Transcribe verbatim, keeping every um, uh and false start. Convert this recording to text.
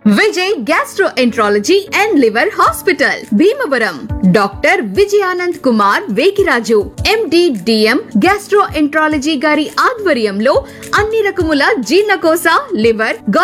Vijay gastroenterology and liver hospital Bhimavaram. Doctor Vijayanand Kumar Vekiraju MD DM gastroenterology గారి ఆధ్వర్యంలో అన్ని రకముల జీర్ణకోశ, లివర్